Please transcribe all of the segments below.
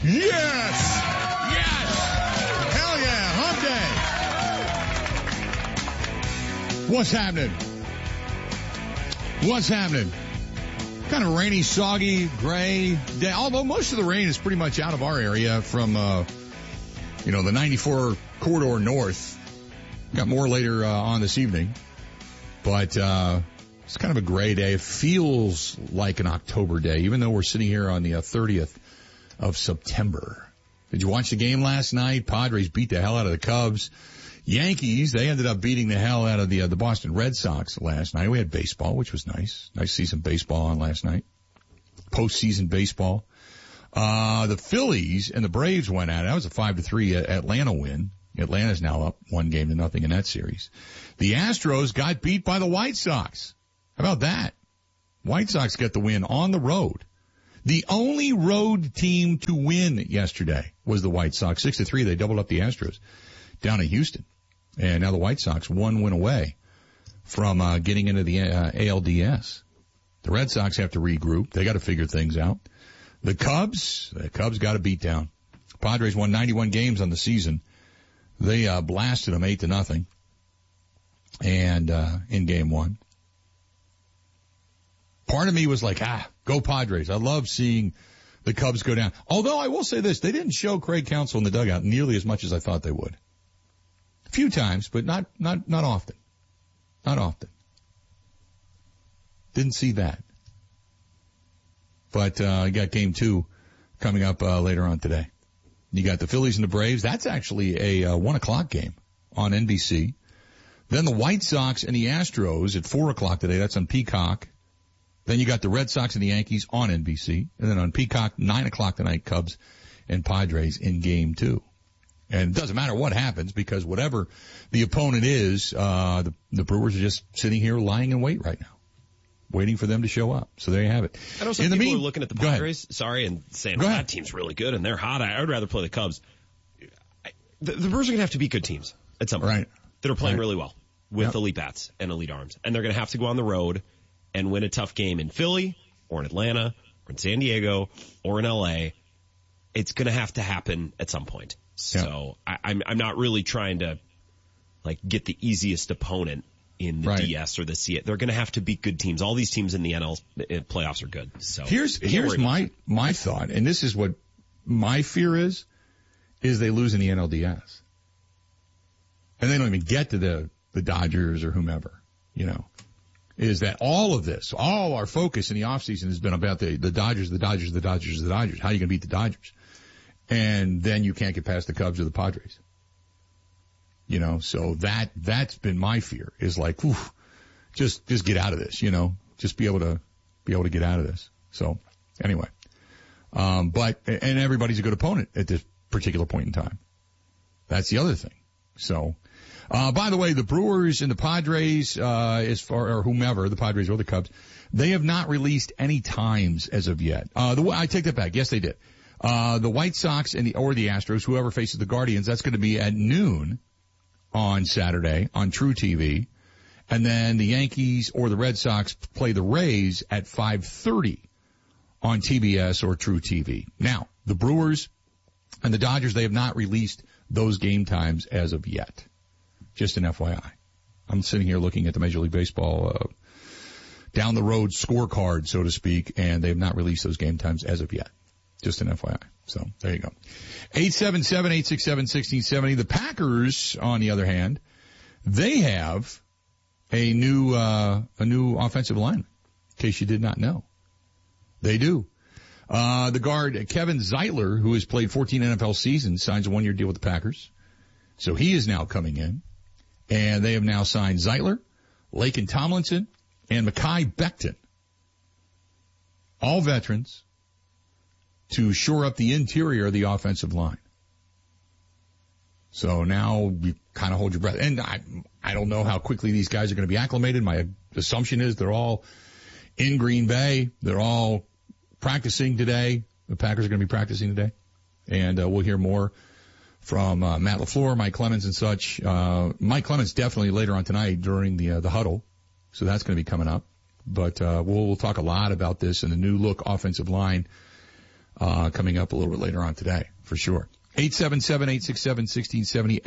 Yes! Yes! Hell yeah! Hump day! What's happening? What's happening? Kind of rainy, soggy, gray day. Although most of the rain is pretty much out of our area from, the 94 corridor north. Got more later on this evening. But it's kind of a gray day. It feels like an October day, even though we're sitting here on the 30th of September. Did you watch the game last night? Padres beat the hell out of the Cubs. Yankees, they ended up beating the hell out of the Boston Red Sox last night. We had baseball, which was nice. Nice to see some baseball on last night. Postseason baseball. The Phillies and the Braves went at it. That was a 5-3 Atlanta win. Atlanta's now up 1-0 in that series. The Astros got beat by the White Sox. How about that? White Sox got the win on the road. The only road team to win yesterday was the White Sox. 6-3, they doubled up the Astros down in Houston. And now the White Sox one win away from getting into the ALDS. The Red Sox have to regroup. They got to figure things out. The Cubs got a beat down. Padres won 91 games on the season. They blasted them 8-0. And in game one. Part of me was like, go Padres. I love seeing the Cubs go down. Although I will say this, they didn't show Craig Counsell in the dugout nearly as much as I thought they would. A few times, but not often. Not often. Didn't see that. But you got game two coming up later on today. You got the Phillies and the Braves. That's actually a 1:00 game on NBC. Then the White Sox and the Astros at 4:00 today. That's on Peacock. Then you got the Red Sox and the Yankees on NBC. And then on Peacock, 9:00 tonight, Cubs and Padres in game two. And it doesn't matter what happens because whatever the opponent is, the Brewers are just sitting here lying in wait right now, waiting for them to show up. So there you have it. I know some people are looking at the Padres, and saying, that team's really good and they're hot. I would rather play the Cubs. The Brewers are going to have to beat good teams at some point that are playing really well with elite bats and elite arms. And they're going to have to go on the road and win a tough game in Philly or in Atlanta or in San Diego or in LA. It's going to have to happen at some point. So I'm not really trying to get the easiest opponent in the DS or the C. They're going to have to beat good teams. All these teams in the NL playoffs are good. So here's my thought, and this is what my fear is they lose in the NLDS. And they don't even get to the Dodgers or whomever, is that all of this, all our focus in the offseason has been about the Dodgers. How are you going to beat the Dodgers? And then you can't get past the Cubs or the Padres. So that's been my fear is just get out of this, just be able to get out of this. So anyway, and everybody's a good opponent at this particular point in time. That's the other thing. So, by the way, the Brewers and the Padres, or whomever, the Padres or the Cubs, they have not released any times as of yet. I take that back. Yes, they did. The White Sox or the Astros, whoever faces the Guardians, that's going to be at noon on Saturday on True TV. And then the Yankees or the Red Sox play the Rays at 5:30 on TBS or True TV. Now, the Brewers and the Dodgers, they have not released those game times as of yet. Just an FYI. I'm sitting here looking at the Major League Baseball down the road scorecard, so to speak, and they have not released those game times as of yet. Just an FYI. So there you go. 877-867-1670. The Packers, on the other hand, they have a new offensive lineman, in case you did not know. They do. The guard, Kevin Zeitler, who has played 14 NFL seasons, signs a one-year deal with the Packers. So he is now coming in. And they have now signed Zeitler, Laken Tomlinson, and Mekhi Becton. All veterans to shore up the interior of the offensive line. So now you kind of hold your breath. And I don't know how quickly these guys are going to be acclimated. My assumption is they're all in Green Bay. They're all practicing today. The Packers are going to be practicing today. And we'll hear more from Matt LaFleur, Mike Clemens, and such. Mike Clemens definitely later on tonight during the huddle. So that's going to be coming up. But we'll talk a lot about this and the new look offensive line coming coming up a little bit later on today, for sure. 877-867-1670,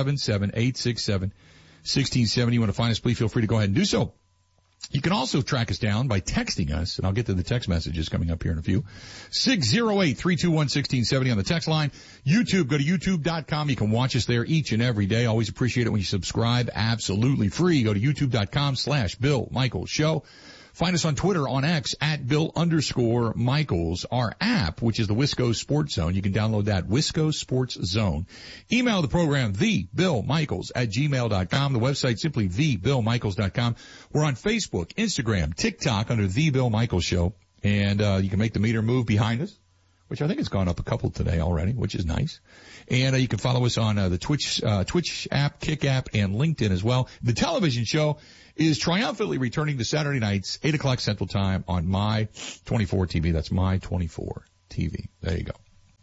877-867-1670. You want to find us, please feel free to go ahead and do so. You can also track us down by texting us, and I'll get to the text messages coming up here in a few. 608-321-1670 on the text line. YouTube, go to youtube.com. You can watch us there each and every day. Always appreciate it when you subscribe. Absolutely free. Go to youtube.com/Bill Michaels Show. Find us on Twitter, on X, at Bill_Michaels. Our app, which is the Wisco Sports Zone, you can download that, Wisco Sports Zone. Email the program, thebillmichaels@gmail.com. The website, simply thebillmichaels.com. We're on Facebook, Instagram, TikTok under The Bill Michaels Show. And you can make the meter move behind us, which I think has gone up a couple today already, which is nice. And you can follow us on the Twitch app, Kick app, and LinkedIn as well. The television show is triumphantly returning to Saturday nights, 8 o'clock Central Time on My 24 TV. That's My 24 TV. There you go.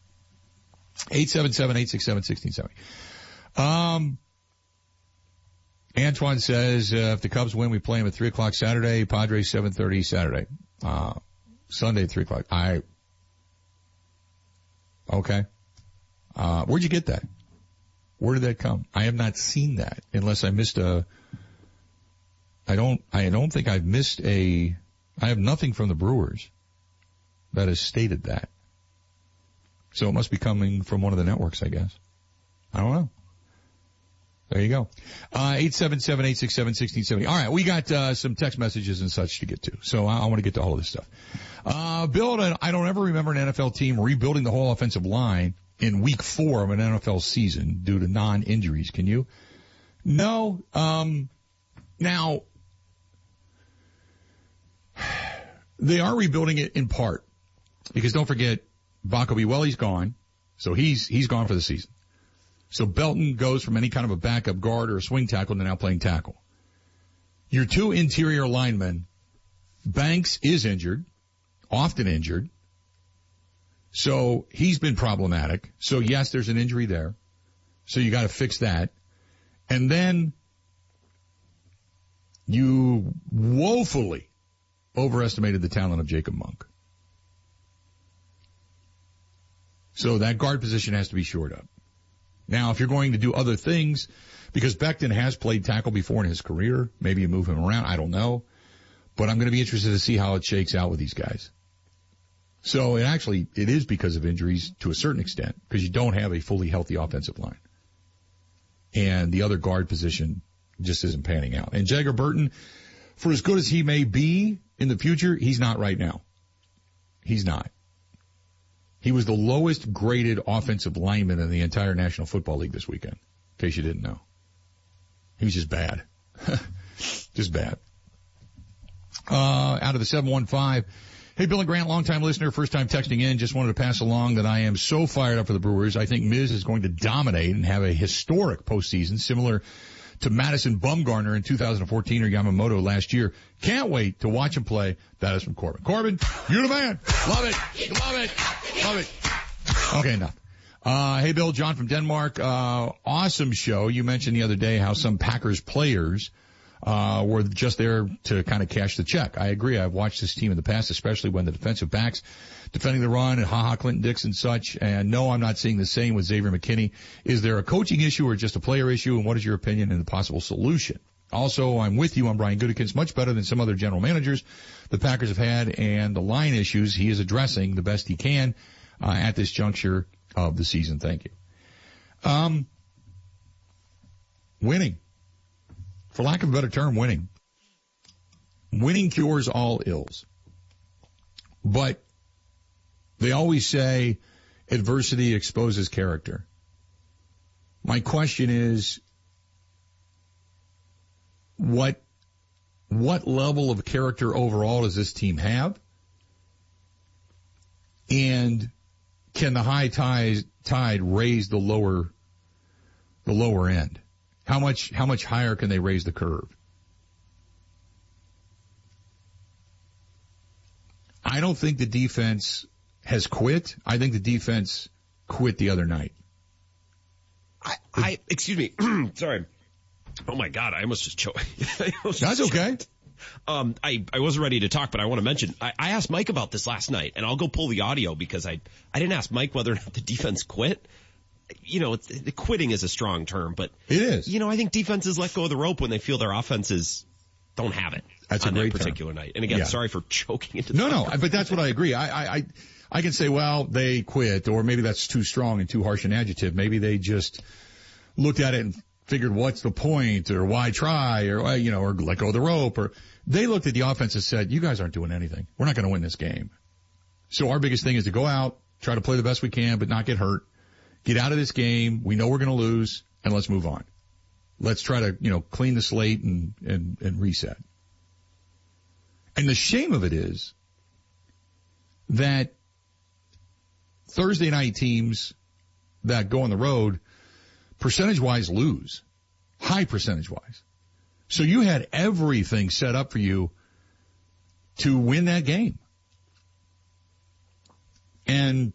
877-867-1670. Antoine says, if the Cubs win, we play them at 3 o'clock Saturday. Padres 7:30 Saturday. Sunday 3 o'clock. Okay. Where'd you get that? Where did that come? I have not seen that unless I missed I don't think I've missed I have nothing from the Brewers that has stated that. So it must be coming from one of the networks, I guess. I don't know. There you go. 877-867-1670. All right, we got some text messages and such to get to. So I want to get to all of this stuff. Bill, I don't ever remember an NFL team rebuilding the whole offensive line in week 4 of an NFL season due to non-injuries. Can you? No. Now, they are rebuilding it in part because don't forget, Baco Buelli's gone, so he's gone for the season. So Belton goes from any kind of a backup guard or a swing tackle to now playing tackle. Your 2 interior linemen, Banks is injured, often injured, so he's been problematic. So yes, there's an injury there, so you got to fix that, and then you woefully overestimated the talent of Jacob Monk. So that guard position has to be shored up. Now, if you're going to do other things, because Becton has played tackle before in his career, maybe you move him around, I don't know. But I'm going to be interested to see how it shakes out with these guys. So it is because of injuries to a certain extent, because you don't have a fully healthy offensive line. And the other guard position just isn't panning out. And Jagger Burton, for as good as he may be in the future, he's not right now. He's not. He was the lowest graded offensive lineman in the entire National Football League this weekend, in case you didn't know. He was just bad. Just bad. Out of the 715, hey, Bill and Grant, longtime listener, first time texting in, just wanted to pass along that I am so fired up for the Brewers. I think Miz is going to dominate and have a historic postseason, similar to Madison Bumgarner in 2014 or Yamamoto last year. Can't wait to watch him play. That is from Corbin. Corbin, you're the man. Love it. Love it. Love it. Okay, enough. Hey, Bill, John from Denmark. Awesome show. You mentioned the other day how some Packers players were just there to kind of cash the check. I agree. I've watched this team in the past, especially when the defensive backs defending the run and Clinton Dix and such. And no, I'm not seeing the same with Xavier McKinney. Is there a coaching issue or just a player issue? And what is your opinion and the possible solution? Also, I'm with you on Brian Gutekunst, much better than some other general managers the Packers have had, and the line issues he is addressing the best he can at this juncture of the season. Thank you. Winning. For lack of a better term, winning. Winning cures all ills. But they always say adversity exposes character. My question is, what level of character overall does this team have? And can the high tide raise the lower end? How much higher can they raise the curve? I don't think the defense has quit. I think the defense quit the other night. Excuse me. Sorry. Oh my God, I almost just choked. That's okay. I wasn't ready to talk, but I want to mention, I asked Mike about this last night, and I'll go pull the audio because I didn't ask Mike whether or not the defense quit. Quitting is a strong term, but it is. I think defenses let go of the rope when they feel their offenses don't have it. That's a great particular night. And again, sorry for choking into No, but that's what I agree. I can say, well, they quit, or maybe that's too strong and too harsh an adjective. Maybe they just looked at it and figured, what's the point, or why try, or or let go of the rope, or they looked at the offense and said, you guys aren't doing anything. We're not going to win this game. So our biggest thing is to go out, try to play the best we can, but not get hurt. Get out of this game. We know we're going to lose, and let's move on. Let's try to, clean the slate and reset. And the shame of it is that Thursday night teams that go on the road, percentage-wise, lose. High percentage-wise. So you had everything set up for you to win that game. And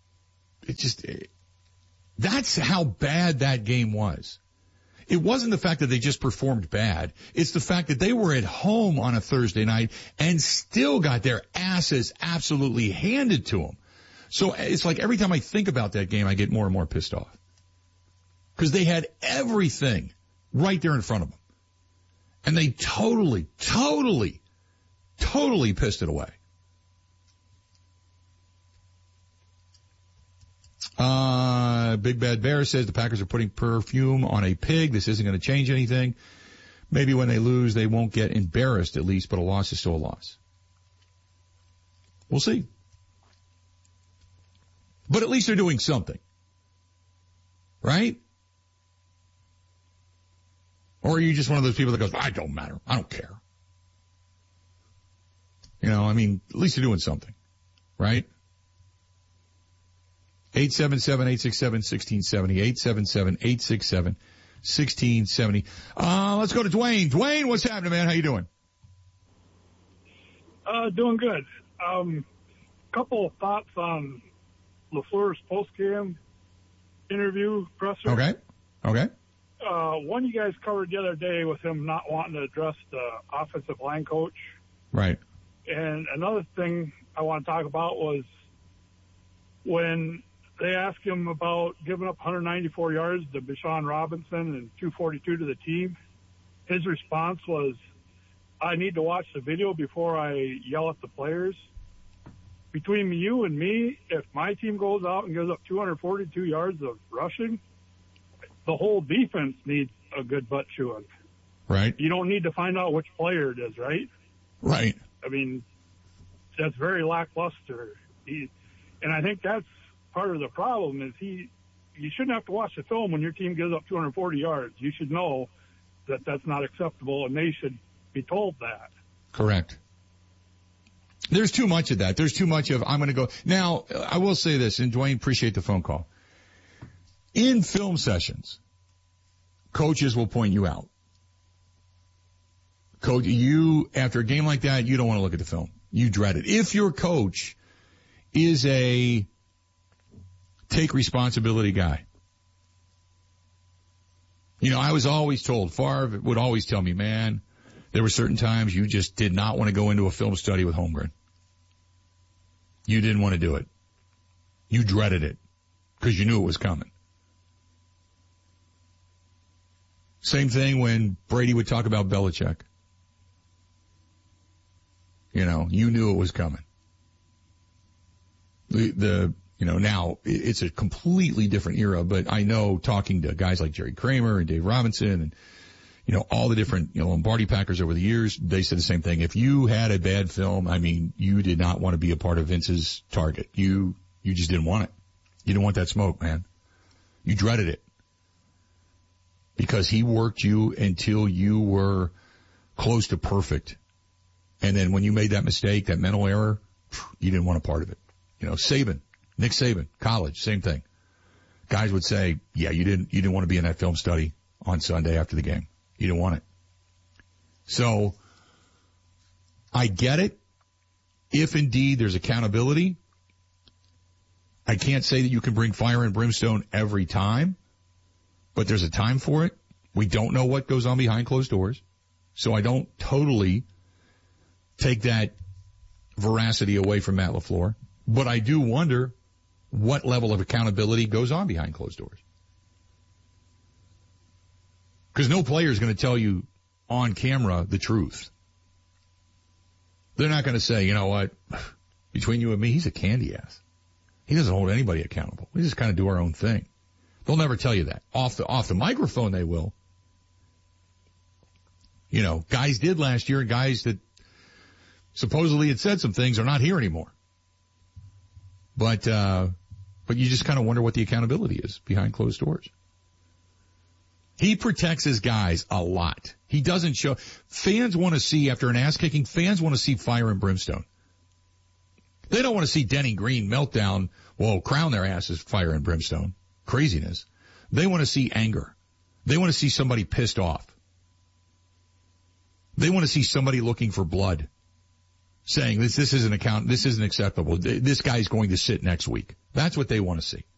that's how bad that game was. It wasn't the fact that they just performed bad. It's the fact that they were at home on a Thursday night and still got their asses absolutely handed to them. So it's like every time I think about that game, I get more and more pissed off. Because they had everything right there in front of them. And they totally pissed it away. Big Bad Bear says the Packers are putting perfume on a pig. This isn't going to change anything. Maybe when they lose, they won't get embarrassed at least, but a loss is still a loss. We'll see. But at least they're doing something. Right? Or are you just one of those people that goes, I don't matter. I don't care. At least you're doing something. Right? 877-867-1670. 877-867-1670. Let's go to Dwayne. Dwayne, what's happening, man? How you doing? Doing good. Couple of thoughts on LaFleur's post-game interview presser. Okay. One you guys covered the other day with him not wanting to address the offensive line coach. Right. And another thing I want to talk about was when they asked him about giving up 194 yards to Bijan Robinson and 242 to the team. His response was, I need to watch the video before I yell at the players. Between you and me, if my team goes out and gives up 242 yards of rushing, the whole defense needs a good butt chewing. Right. You don't need to find out which player it is, right? Right. That's very lackluster. And I think that's part of the problem is you shouldn't have to watch the film when your team gives up 240 yards. You should know that that's not acceptable, and they should be told that. Correct. There's too much of that. There's too much of, I'm going to go. Now, I will say this, and Dwayne, appreciate the phone call. In film sessions, coaches will point you out. Coach, after a game like that, you don't want to look at the film. You dread it. If your coach is a take responsibility guy. I was always told, Favre would always tell me, man, there were certain times you just did not want to go into a film study with Holmgren. You didn't want to do it. You dreaded it because you knew it was coming. Same thing when Brady would talk about Belichick. You knew it was coming. Now it's a completely different era, but I know talking to guys like Jerry Kramer and Dave Robinson and, all the different, Lombardi Packers over the years, they said the same thing. If you had a bad film, you did not want to be a part of Vince's target. You just didn't want it. You didn't want that smoke, man. You dreaded it because he worked you until you were close to perfect. And then when you made that mistake, that mental error, you didn't want a part of it. Nick Saban, college, same thing. Guys would say, yeah, you didn't want to be in that film study on Sunday after the game. You didn't want it. So I get it. If indeed there's accountability, I can't say that you can bring fire and brimstone every time, but there's a time for it. We don't know what goes on behind closed doors. So I don't totally take that veracity away from Matt LaFleur. But I do wonder what level of accountability goes on behind closed doors. Because no player is going to tell you on camera the truth. They're not going to say, you know what, between you and me, he's a candy ass. He doesn't hold anybody accountable. We just kind of do our own thing. They'll never tell you that. Off the microphone, they will. You know, guys did last year, and guys that supposedly had said some things are not here anymore. But you just kind of wonder what the accountability is behind closed doors. He protects his guys a lot. He doesn't show. Fans want to see, after an ass-kicking, fans want to see fire and brimstone. They don't want to see Denny Green meltdown, crown their asses fire and brimstone. Craziness. They want to see anger. They want to see somebody pissed off. They want to see somebody looking for blood, saying this isn't acceptable. This guy's going to sit next week. That's what they want to see.